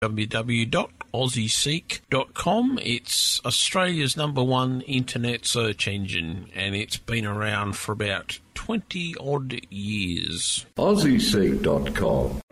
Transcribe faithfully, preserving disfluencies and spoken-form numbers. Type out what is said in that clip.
w w w dot aussie seek dot com. It's Australia's number one internet search engine, and it's been around for about twenty odd years. aussie seek dot com.